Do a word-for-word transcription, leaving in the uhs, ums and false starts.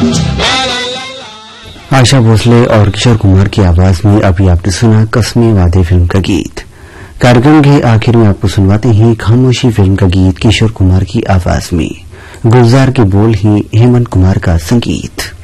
आशा भोसले और किशोर कुमार की आवाज में अभी आपने सुना कस्मे वादे फिल्म का गीत। कार्यक्रम के आखिर में आपको सुनवाते हैं खामोशी फिल्म का गीत किशोर कुमार की आवाज में। गुलजार के बोल ही हेमंत कुमार का संगीत।